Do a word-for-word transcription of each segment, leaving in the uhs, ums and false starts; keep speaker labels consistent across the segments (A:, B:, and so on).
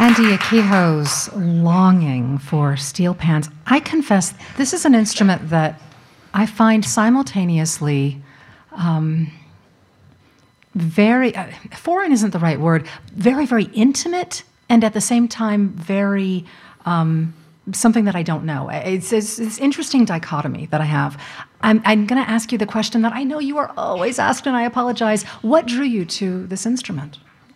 A: Andy Akiho's Longing for Steel Pans. I confess, this is an instrument that I find simultaneously um, very, uh, foreign isn't the right word, very, very intimate, and at the same time, very, um, something that I don't know. It's this interesting dichotomy that I have. I'm, I'm going to ask you the question that I know you are always asked, and I apologize. What drew you to this instrument?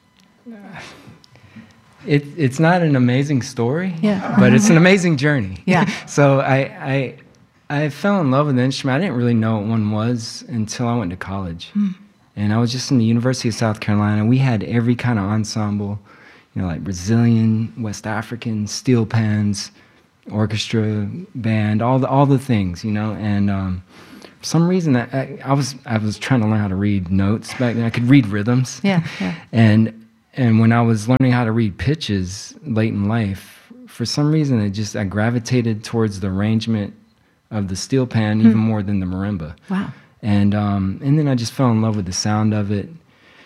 B: It, it's not an amazing story,
A: yeah.
B: but it's an amazing journey.
A: Yeah.
B: So I, I, I fell in love with the instrument. I didn't really know what one was until I went to college. Mm. And I was just in the University of South Carolina. We had every kind of ensemble, you know, like Brazilian, West African, steel pans, orchestra, band, all the all the things, you know. And um, for some reason, I, I, I was I was trying to learn how to read notes back then. I could read rhythms.
A: Yeah, yeah.
B: And and when I was learning how to read pitches late in life, for some reason, it just I gravitated towards the arrangement of the steel pan even hmm. more than the marimba.
A: Wow.
B: And um, and then I just fell in love with the sound of it.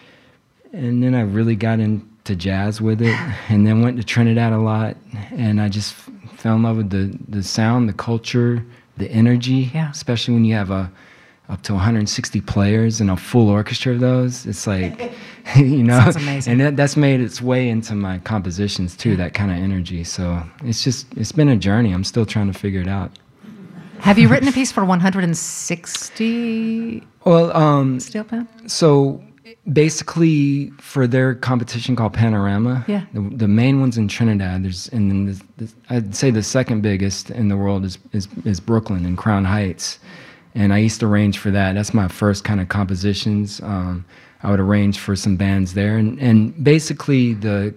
B: And then I really got into jazz with it, and then went to Trinidad a lot, and I just f- fell in love with the, the sound, the culture, the energy,
A: yeah.
B: especially when you have a up to one hundred sixty players and a full orchestra of those. It's like, you know,
A: sounds amazing.
B: And that, that's made its way into my compositions too, that kind of energy. So it's just, it's been a journey. I'm still trying to figure it out.
A: Have you written a piece for one hundred sixty
B: well, um,
A: steel pan?
B: So basically, for their competition called Panorama,
A: yeah.
B: the, the main one's in Trinidad. There's, and then the, the, I'd say the second biggest in the world is, is is Brooklyn and Crown Heights, and I used to arrange for that. That's my first kind of compositions. Um, I would arrange for some bands there, and and basically the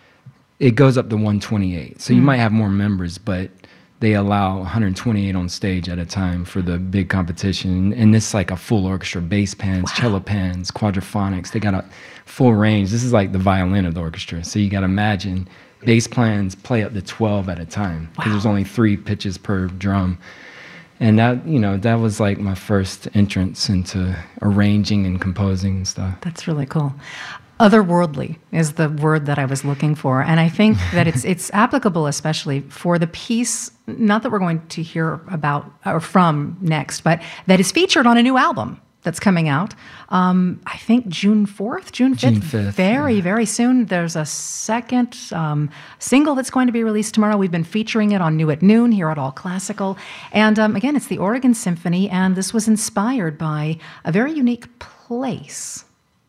B: it goes up to one twenty-eight. So mm. you might have more members, but they allow one hundred twenty-eight on stage at a time for the big competition. And it's like a full orchestra, bass pans, wow. cello pans, quadraphonics. They got a full range. This is like the violin of the orchestra. So you got to imagine bass plans play up to twelve at a time because wow. there's only three pitches per drum. And that, you know, that was like my first entrance into arranging and composing and stuff.
A: That's really cool. Otherworldly is the word that I was looking for, and I think that it's it's applicable especially for the piece, not that we're going to hear about or from next, but that is featured on a new album that's coming out. Um, I think June fourth, June fifth,
B: June fifth
A: very,
B: yeah.
A: very soon. There's a second um, single that's going to be released tomorrow. We've been featuring it on New at Noon here at All Classical, and um, again, it's the Oregon Symphony, and this was inspired by a very unique place.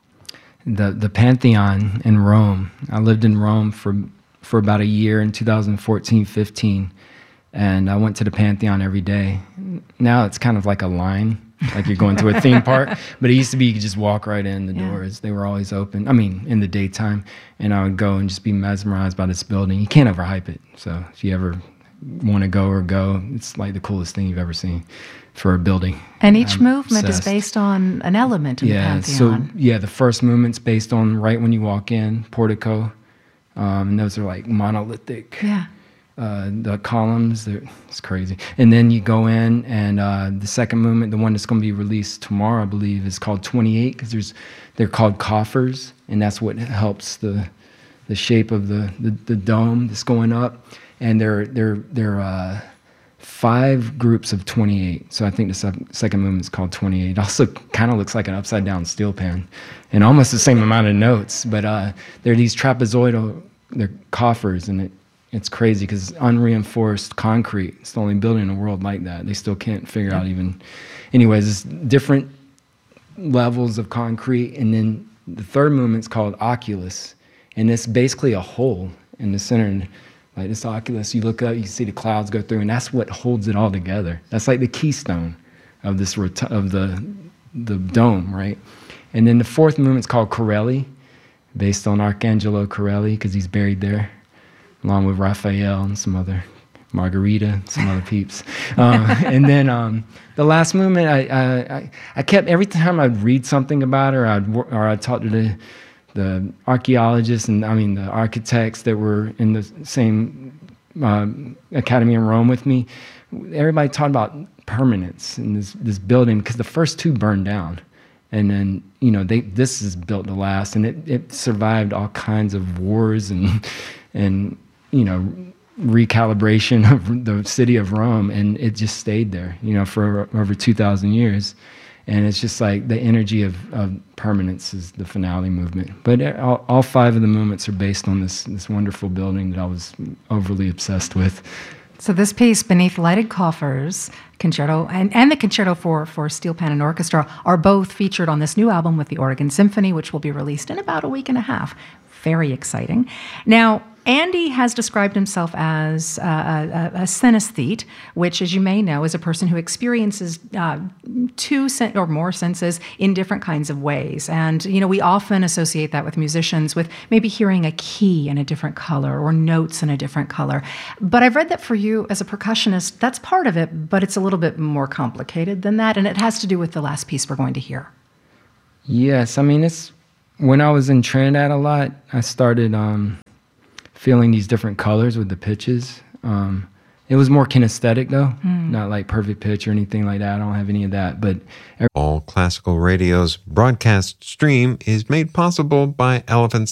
B: The the Pantheon in Rome. I lived in Rome for for about a year in two thousand fourteen, fifteen, and I went to the Pantheon every day. Now it's kind of like a line, like you're going to a theme park, but it used to be you could just walk right in the
A: yeah.
B: doors. They were always open. I mean, in the daytime, and I would go and just be mesmerized by this building. You can't overhype it. So if you ever want to go or go, it's like the coolest thing you've ever seen for a building.
A: And each
B: I'm
A: movement
B: obsessed.
A: is based on an element in
B: yeah,
A: the Pantheon.
B: So, yeah, the first movement's based on right when you walk in, portico, um, and those are like monolithic.
A: Yeah.
B: Uh, the columns, it's crazy. And then you go in, and uh, the second movement, the one that's going to be released tomorrow, I believe, is called twenty-eight, because there's they're called coffers, and that's what helps the the shape of the, the, the dome that's going up. And they're they're they're uh, five groups of twenty-eight. So I think the sub- second movement is called twenty-eight. It also kind of looks like an upside down steel pan, and almost the same amount of notes. But uh, they're these trapezoidal, they're coffers, and it it's crazy because it's unreinforced concrete. It's the only building in the world like that. They still can't figure out even. Anyways, it's different levels of concrete, and then the third movement's called oculus, and it's basically a hole in the center. Like this oculus, you look up, you see the clouds go through, and that's what holds it all together. That's like the keystone of this rot- of the the dome, right? And then the fourth movement's called Corelli, based on Arcangelo Corelli, because he's buried there, along with Raphael and some other Margarita, some other peeps. Um, and then um, the last movement, I, I I kept every time I'd read something about her, I'd or I'd talk to the the archaeologists and I mean the architects that were in the same uh, academy in Rome with me. Everybody talked about permanence in this this building because the first two burned down, And then, you know, they this is built to last, and it, it survived all kinds of wars and, and you know, recalibration of the city of Rome, and it just stayed there, you know, for over two thousand years. And it's just like the energy of, of permanence is the finale movement. But all, all five of the movements are based on this this wonderful building that I was overly obsessed with.
A: So this piece, Beneath Lighted Coffers, concerto, and, and the concerto for, for steel pan and orchestra are both featured on this new album with the Oregon Symphony, which will be released in about a week and a half. Very exciting. Now, Andy has described himself as uh, a, a synesthete, which, as you may know, is a person who experiences uh, two sen- or more senses in different kinds of ways. And, you know, we often associate that with musicians, with maybe hearing a key in a different color or notes in a different color. But I've read that for you as a percussionist, that's part of it, but it's a little bit more complicated than that, and it has to do with the last piece we're going to hear.
B: Yes, I mean, it's when I was in Trinidad a lot, I started um, feeling these different colors with the pitches. Um, it was more kinesthetic, though, mm. not like perfect pitch or anything like that. I don't have any of that. But
C: All Classical Radio's broadcast stream is made possible by Elephant's